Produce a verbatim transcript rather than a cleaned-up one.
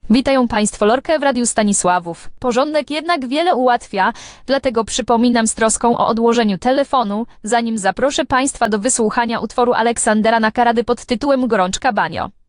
Witają Państwo Lorkę w Radiu Stanisławów. Porządek jednak wiele ułatwia, dlatego przypominam z troską o odłożeniu telefonu, zanim zaproszę Państwa do wysłuchania utworu Aleksandra Nakarady pod tytułem Gorączka Banio.